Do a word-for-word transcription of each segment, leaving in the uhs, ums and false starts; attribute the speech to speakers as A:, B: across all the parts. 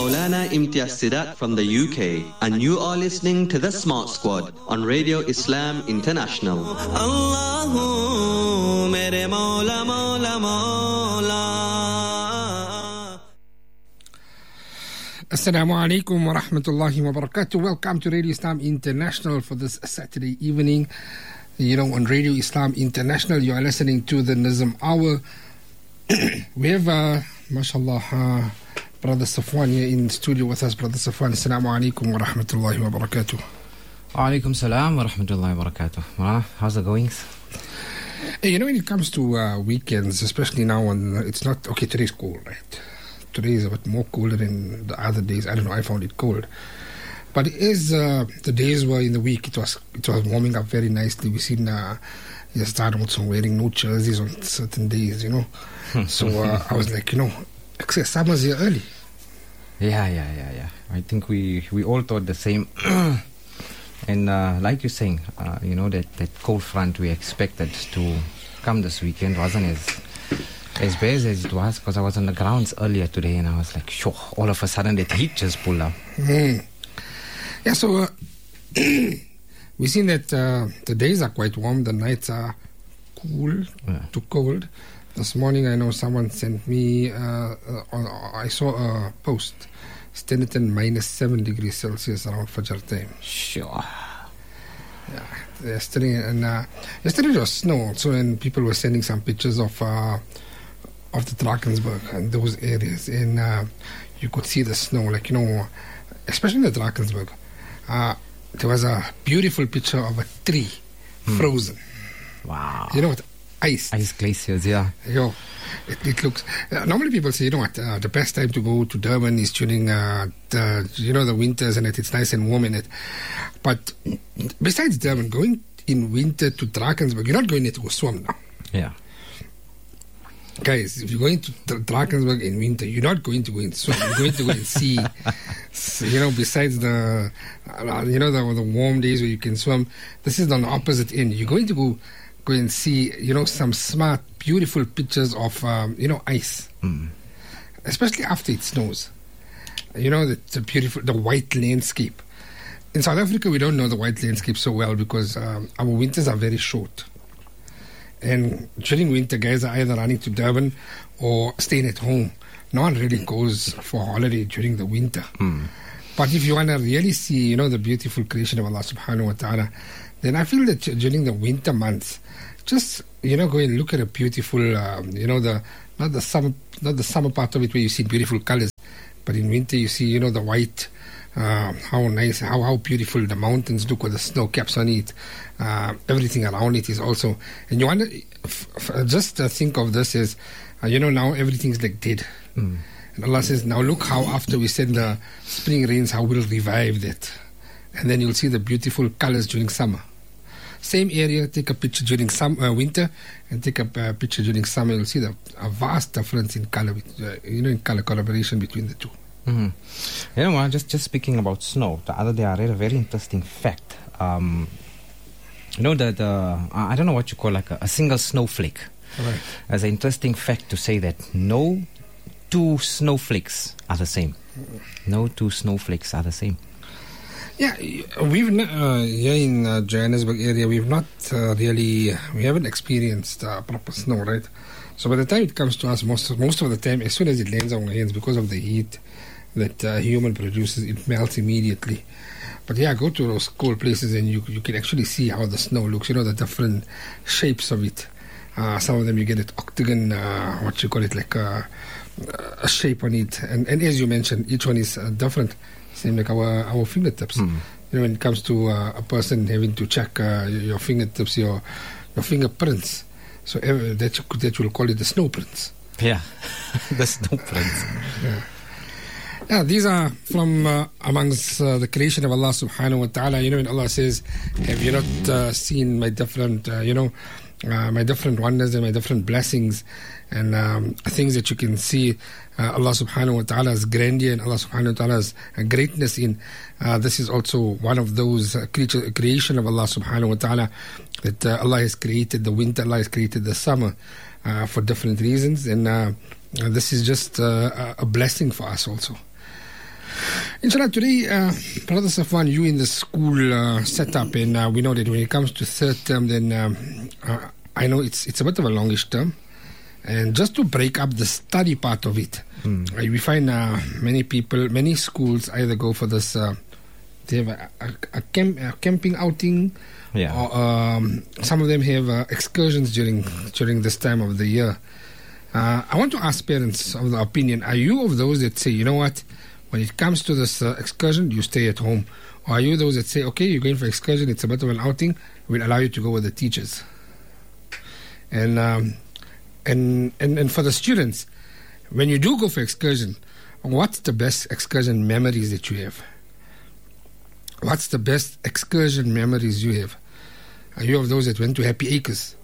A: Maulana Imtiaz Sidat from the U K, and you are listening to The Smart Squad on Radio Islam International. Allahu mere Maula Maula Maula.
B: Assalamu alaikum wa rahmatullahi wa barakatuh. Welcome to Radio Islam International for this Saturday evening. You know, on Radio Islam International, you are listening to the Nizam Hour. We have, uh, mashallah, uh, Brother Safwan here in studio with us. Brother Safwan, assalamu alaikum wa rahmatullahi wa barakatuh.
C: Wa alaikum salam wa rahmatullahi wa barakatuh. Well, how's it going?
B: Hey, you know, when it comes to uh, weekends, especially now when it's not, okay, today's cold, right? Today is a bit more colder than the other days. I don't know, I found it cold. But it is, uh, the days were in the week, it was it was warming up very nicely. We've seen uh, you start also wearing no jerseys on certain days, you know. So uh, I was like, you know, summer's here early.
C: Yeah, yeah, yeah, yeah. I think we, we all thought the same. And uh, like you're saying, uh, you know, that, that cold front we expected to come this weekend wasn't as as bad as it was, because I was on the grounds earlier today and I was like, sure, all of a sudden that heat just pulled up.
B: Mm. Yeah, so uh, we've seen that uh, the days are quite warm, the nights are cool yeah. to cold. This morning, I know someone sent me, uh, uh, I saw a post, Stenton minus seven degrees Celsius around Fajr time.
C: Sure.
B: Yeah, yesterday, and uh, yesterday it was snow, so and people were sending some pictures of uh, of the Drakensberg and those areas, and uh, you could see the snow, like, you know, especially in the Drakensberg. Uh, there was a beautiful picture of a tree hmm. frozen.
C: Wow.
B: You know what? Ice.
C: Ice glaciers, yeah.
B: Yo, it, it looks... Uh, normally people say, you know what, uh, the best time to go to Durban is during, uh, the, you know, the winters and it, it's nice and warm in it. But besides Durban, going in winter to Drakensberg, you're not going there to go swim now.
C: Yeah.
B: Guys, if you're going to Drakensberg in winter, you're not going to go and swim. You're going to go and see, so, you know, besides the, uh, you know, the, the warm days where you can swim, this is on the opposite end. You're going to go... go and see, you know, some smart, beautiful pictures of, um, you know, ice. Mm. Especially after it snows. You know, the, the beautiful, the white landscape. In South Africa, we don't know the white landscape so well because um, our winters are very short. And during winter, guys are either running to Durban or staying at home. No one really goes for holiday during the winter. Mm. But if you want to really see, you know, the beautiful creation of Allah subhanahu wa ta'ala, then I feel that during the winter months, just, you know, go and look at a beautiful, um, you know, the not the summer, not the summer part of it where you see beautiful colors, but in winter you see, you know, the white, uh, how nice, how how beautiful the mountains look with the snow caps on it. Uh, everything around it is also, and you want to f- f- just uh, think of this as, uh, you know, now everything's like dead. Mm. And Allah says, now look how after we send the spring rains, how we'll revive that. And then you'll see the beautiful colors during summer. Same area, take a picture during some uh, winter and take a uh, picture during summer. You'll see the a vast difference in color, uh, you know, in color collaboration between the two.
C: Mm-hmm. You know what? Just just speaking about snow, the other day I read a very interesting fact. Um, you know the the I don't know what you call like a, a single snowflake.
B: Right.
C: As an interesting fact to say that no two snowflakes are the same. No two snowflakes are the same.
B: Yeah, we've uh, here in uh, Johannesburg area, we've not uh, really, we haven't experienced uh, proper snow, right? So by the time it comes to us, most most of the time, as soon as it lands on our hands, because of the heat that uh, human produces, it melts immediately. But yeah, go to those cold places and you you can actually see how the snow looks. You know, the different shapes of it. Uh, some of them you get it octagon, uh, what you call it, like a, a shape on it. And, and as you mentioned, each one is uh, different. Same like our, our fingertips. Mm. You know, when it comes to uh, a person having to check uh, your fingertips, your your fingerprints. So uh, that, you, that you'll call it the snow prints.
C: Yeah, the snow prints.
B: yeah. Yeah, these are from uh, amongst uh, the creation of Allah subhanahu wa ta'ala. You know, when Allah says, have you not uh, seen my different, uh, you know, uh, my different wonders and my different blessings and um, things that you can see uh, Allah subhanahu wa ta'ala's grandeur and Allah subhanahu wa ta'ala's uh, greatness in. Uh, this is also one of those uh, creature, creation of Allah subhanahu wa ta'ala, that uh, Allah has created the winter, Allah has created the summer uh, for different reasons. And uh, this is just uh, a blessing for us also. Inshallah, today, uh, Brother Safwan, you in the school uh, setup, and uh, we know that when it comes to third term, then um, uh, I know it's it's a bit of a longish term. And just to break up the study part of it, mm. uh, we find uh, many people, many schools either go for this, uh, they have a, a, a, camp, a camping outing,
C: yeah.
B: or um, some of them have uh, excursions during during this time of the year. Uh, I want to ask parents of the opinion, are you of those that say, you know what, when it comes to this uh, excursion, you stay at home? Or are you those that say, okay, you're going for excursion, it's a bit of an outing, we'll allow you to go with the teachers? And... Um, And, and and for the students, when you do go for excursion, what's the best excursion memories that you have? What's the best excursion memories you have? Are you of those that went to Happy Acres?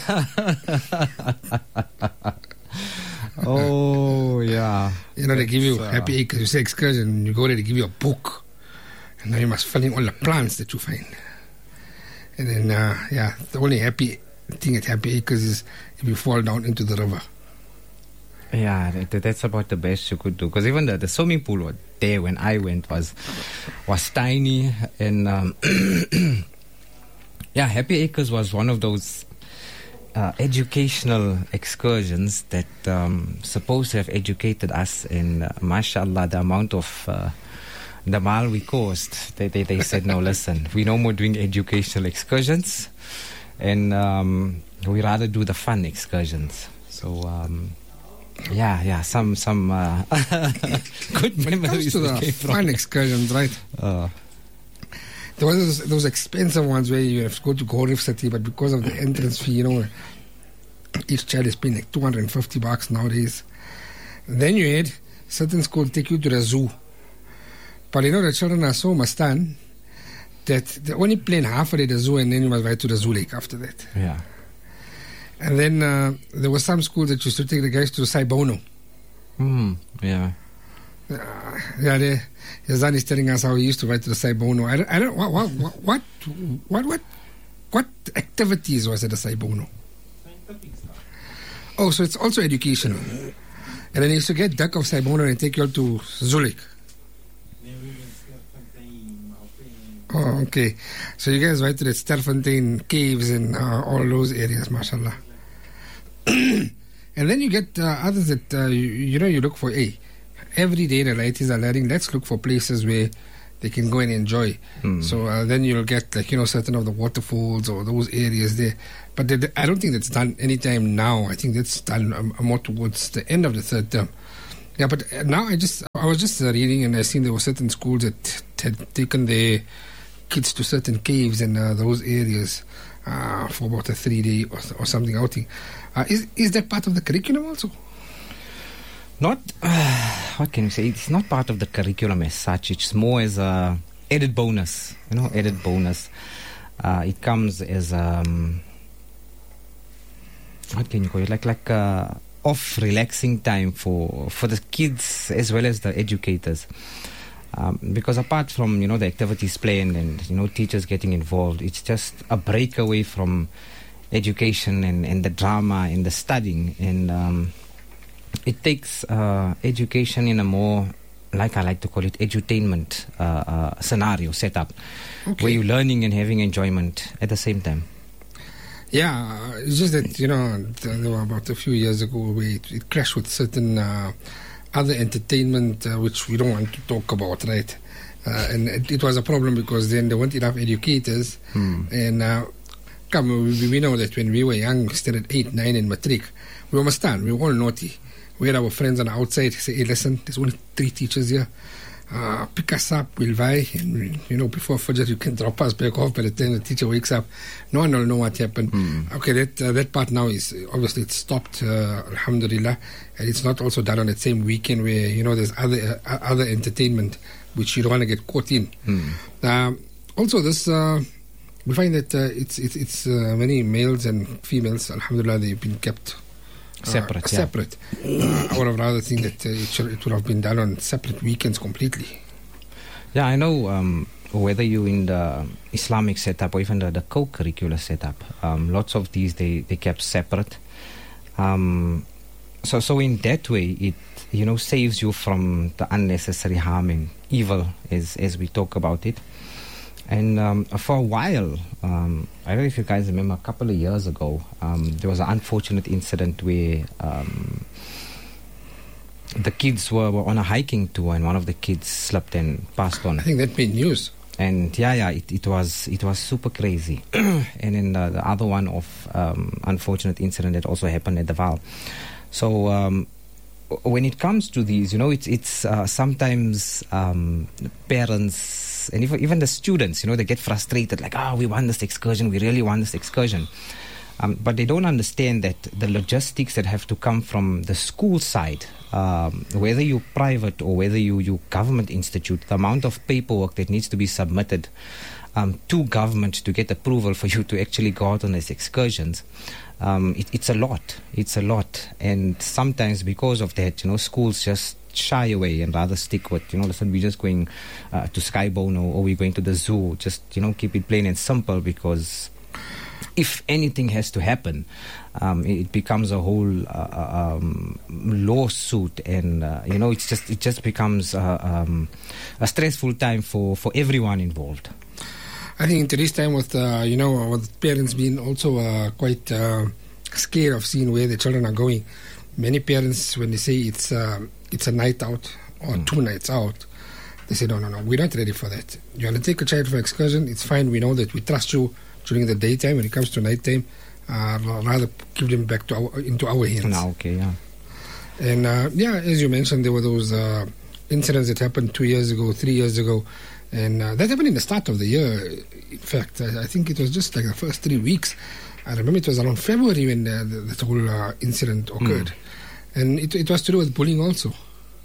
C: Oh, yeah.
B: You know, they give you
C: uh,
B: Happy Acres, you say excursion, and you go there, they give you a book. And now you must fill in all the plants that you find. And then, uh, yeah, the only happy thing at Happy Acres is if you fall down into the river.
C: Yeah, that, that's about the best you could do. Because even the, the swimming pool there when I went was was tiny. And um, yeah, Happy Acres was one of those uh, educational excursions that um, supposed to have educated us. And uh, mashallah, the amount of uh, the mile we caused, they, they, they said, no, listen, we're no more doing educational excursions. And um, we rather do the fun excursions. So, um, yeah, yeah, some some uh, good memories.
B: When it comes to the fun excursions, right?
C: Uh,
B: there was those, those expensive ones where you have to go to Gorif City, but because of the entrance fee, you know, each child is paying like two hundred fifty bucks nowadays. Then you had certain schools take you to the zoo. But you know, the children are so mastan that they only playing half of it at the zoo, and then you must ride to the zoo lake after that.
C: Yeah.
B: And then uh, there were some schools that used to take the guys to Saibono.
C: Mm, yeah.
B: Uh, yeah, they, Yazan is telling us how he used to ride to the Saibono. I don't, I don't what, what, what, what, what, what activities was at the Saibono? Oh, so it's also educational. And then he used to get duck of Saibono and take you all to Zulik. Oh, okay. So you guys went to the Sterfontein caves and uh, all those areas, mashallah. And then you get uh, others that, uh, you, you know, you look for, hey, every day the ladies are learning, let's look for places where they can go and enjoy. Mm. So uh, then you'll get, like, you know, certain of the waterfalls or those areas there. But they, I don't think that's done anytime now. I think that's done um, more towards the end of the third term. Yeah, but now I just, I was just uh, reading and I seen there were certain schools that had taken their kids to certain caves in uh, those areas uh, for about a three-day or, or something outing. Uh, is is that part of the curriculum also?
C: Not, uh, what can you say? It's not part of the curriculum as such. It's more as a added bonus. You know, added bonus. Uh, it comes as um, what can you call it? Like like uh, off relaxing time for for the kids as well as the educators. Um, because apart from, you know, the activities planned and, you know, teachers getting involved, it's just a breakaway from education and, and the drama and the studying. And um, it takes uh, education in a more, like I like to call it, edutainment uh, uh, scenario setup, okay, where you're learning and having enjoyment at the same time.
B: Yeah, it's just that, you know, there were about a few years ago where it, it clashed with certain uh, other entertainment uh, which we don't want to talk about, right? Uh, and it, it was a problem because then there weren't enough educators. Hmm. And uh, come, we, we know that when we were young, still at eight, nine in matric, we were stand, we were all naughty. We had our friends on the outside say, hey, listen, there's only three teachers here. Uh, pick us up, we'll buy, and you know, before Fajr you can drop us back off by the time the teacher wakes up. No one will know what happened. Mm. Okay, that uh, that part now is, obviously it's stopped, uh, alhamdulillah, and it's not also done on that same weekend where, you know, there's other uh, other entertainment which you don't want to get caught in. Mm. Um, also, this, uh, we find that uh, it's, it's, it's uh, many males and females, alhamdulillah, they've been kept
C: Separate,
B: uh,
C: yeah.
B: Separate. uh, I would have rather think that uh, it, should, it would have been done on separate weekends completely.
C: Yeah, I know um, whether you're in the Islamic setup or even the, the co-curricular setup, um, lots of these, they, they kept separate. Um, so so in that way, it you know, saves you from the unnecessary harm and evil as, as we talk about it. And um, for a while, um, I don't know if you guys remember, a couple of years ago, um, there was an unfortunate incident where um, the kids were, were on a hiking tour, and one of the kids slipped and passed on.
B: I think that made news.
C: And yeah, yeah, it, it was it was super crazy. And then uh, the other one of um, unfortunate incident that also happened at the Vaal. So um, when it comes to these, you know, it's it's uh, sometimes um, parents and even even the students, you know, they get frustrated, like, oh, we want this excursion, we really want this excursion. Um, but they don't understand that the logistics that have to come from the school side, um, whether you're private or whether you, you government institute, the amount of paperwork that needs to be submitted um, to government to get approval for you to actually go out on these excursions, um, it, it's a lot. It's a lot. And sometimes because of that, you know, schools just shy away and rather stick with, you know, listen, we're just going uh, to Skybound or, or we're going to the zoo. Just, you know, keep it plain and simple, because if anything has to happen, um, it becomes a whole uh, um, lawsuit, and uh, you know, it's just it just becomes uh, um, a stressful time for, for everyone involved.
B: I think in today's time, with uh, you know, with parents being also uh, quite uh, scared of seeing where their children are going, many parents, when they say it's uh, it's a night out or mm. two nights out, they say no, no, no, we're not ready for that. You want to take a child for excursion? It's fine. We know that we trust you during the daytime. When it comes to nighttime, uh, rather give them back to our, into our hands.
C: No, okay, yeah.
B: And uh, yeah, as you mentioned, there were those uh, incidents that happened two years ago, three years ago, and uh, that happened in the start of the year. In fact, I, I think it was just like the first three weeks. I remember it was around February when uh, the, that whole uh, incident occurred, mm. and it, it was to do with bullying also.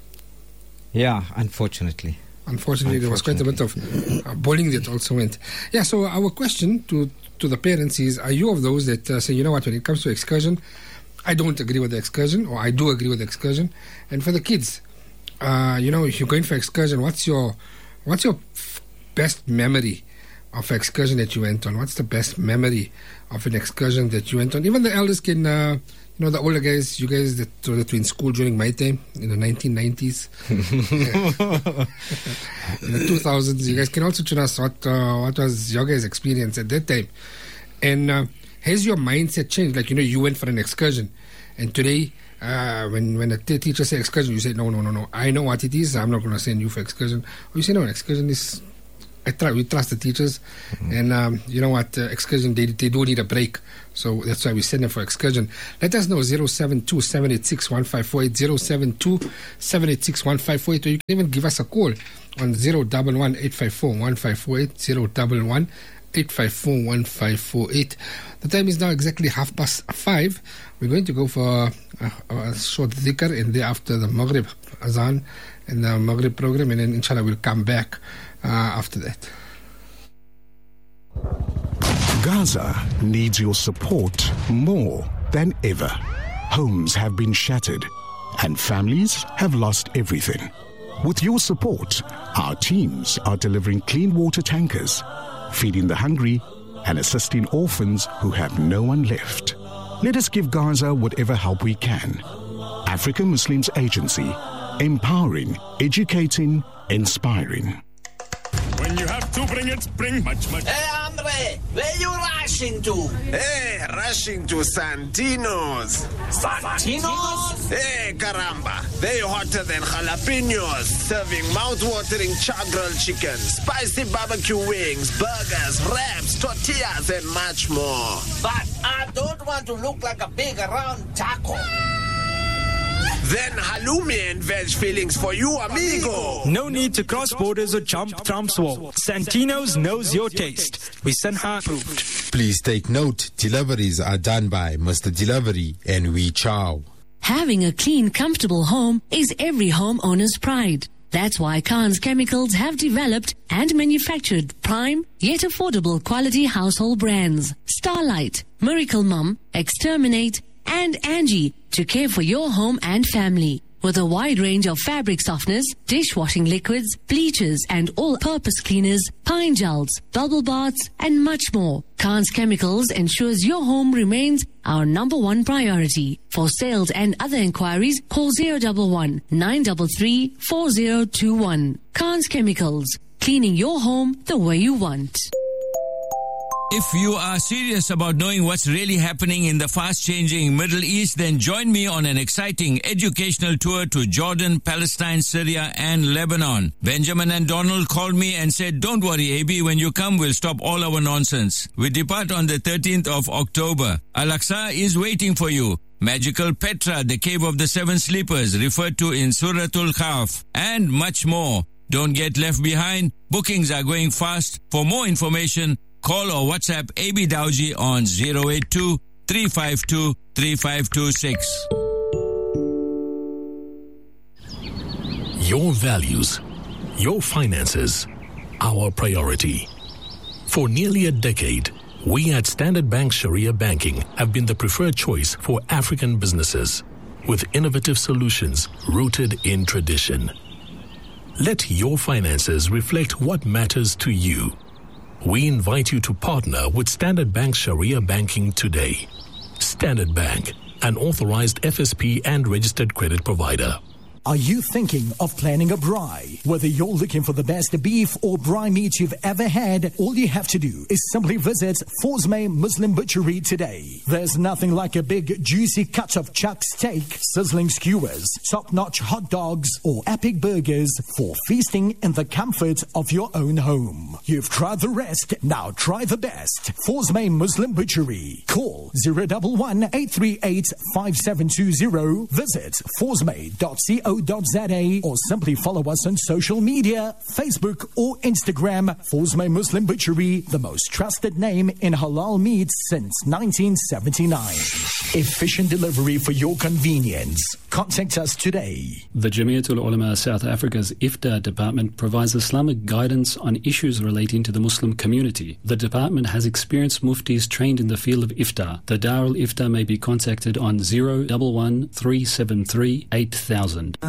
C: Yeah, unfortunately.
B: Unfortunately, there was quite a bit of uh, bullying that also went. Yeah, so our question to, to the parents is, are you of those that uh, say, you know what, when it comes to excursion, I don't agree with the excursion, or I do agree with the excursion? And for the kids, uh, you know, if you're going for excursion, what's your what's your f- best memory of excursion that you went on? What's the best memory of an excursion that you went on? Even the elders can... Uh, You know, the older guys, you guys that, that were in school during my time, in the nineteen nineties, in the two thousands, you guys can also tell us what, uh, what was your guys' experience at that time. And uh, has your mindset changed? Like, you know, you went for an excursion, and today, uh, when, when a t- teacher says excursion, you say, no, no, no, no, I know what it is, I'm not going to send you for excursion. Or you say, no, an excursion is... I try, we trust the teachers, mm-hmm. and um, you know what, uh, excursion, they, they do need a break, so that's why we send them for excursion. Let us know, zero seven two, seven eight six, one five four eight, zero seven two, seven eight six, one five four eight, or you can even give us a call on zero one one, eight five four, one five four eight, zero one one, eight five four, one five four eight. The time is now exactly half past five. We're going to go for a, a short dhikr, and thereafter the Maghrib Azan and the Maghrib program, and then inshallah we'll come back Uh, after that.
D: Gaza needs your support more than ever. Homes have been shattered and families have lost everything. With your support, our teams are delivering clean water tankers, feeding the hungry, and assisting orphans who have no one left. Let us give Gaza whatever help we can. African Muslims Agency, empowering, educating, inspiring.
E: When you have to bring it, bring much, much.
F: Hey, Andre, where you rushing to?
G: Hey, rushing to Santino's.
F: Santino's?
G: Hey, caramba. They hotter than jalapenos, serving mouth-watering char-grilled chicken, spicy barbecue wings, burgers, wraps, tortillas, and much more.
F: But I don't want to look like a big round taco.
G: Then halloumi and veg fillings for you, amigo.
H: No need to cross borders or jump Trump's wall. Santino's knows your taste. We Sanha approved.
I: Please take note, deliveries are done by Mister Delivery and We Chow.
J: Having a clean, comfortable home is every homeowner's pride. That's why Khan's Chemicals have developed and manufactured prime yet affordable quality household brands. Starlight, Miracle Mum, Exterminate, and Angie to care for your home and family. with a wide range of fabric softeners, dishwashing liquids, bleachers and all-purpose cleaners, pine gels, bubble baths and much more. Khan's Chemicals ensures your home remains our number one priority. For sales and other inquiries, call zero one one, nine three three, four zero two one. Khan's Chemicals, cleaning your home the way you want.
K: If you are serious about knowing what's really happening in the fast-changing Middle East, then join me on an exciting educational tour to Jordan, Palestine, Syria and Lebanon. Benjamin and Donald called me and said, don't worry, A B, when you come, we'll stop all our nonsense. We depart on the thirteenth of October. Al-Aqsa is waiting for you. Magical Petra, the cave of the seven sleepers, referred to in Suratul Kahf, and much more. Don't get left behind. Bookings are going fast. For more information, call or WhatsApp A B Dawji on zero eight two, three five two, three five two six.
L: Your values, your finances, our priority. For nearly a decade, we at Standard Bank Sharia Banking have been the preferred choice for African businesses, with innovative solutions rooted in tradition. Let your finances reflect what matters to you. We invite you to partner with Standard Bank Sharia Banking today. Standard Bank, an authorized F S P and registered credit provider.
M: Are you thinking of planning a braai? Whether you're looking for the best beef or braai meat you've ever had, all you have to do is simply visit Forsmay Muslim Butchery today. There's nothing like a big, juicy cut of chuck steak, sizzling skewers, top-notch hot dogs, or epic burgers for feasting in the comfort of your own home. You've tried the rest, now try the best. Forsmay Muslim Butchery. Call zero one one, eight three eight, five seven two zero. Visit forsmay dot co dot za or simply follow us on social media, Facebook or Instagram. Forsmay Muslim Butchery, the most trusted name in halal meat since nineteen seventy-nine. Efficient delivery for your convenience. Contact us today.
N: The Jamiatul Ulama South Africa's Iftar department provides Islamic guidance on issues relating to the Muslim community. The department has experienced muftis trained in the field of Iftar. The Darul Iftar may be contacted on zero one one, three seven three, eight thousand.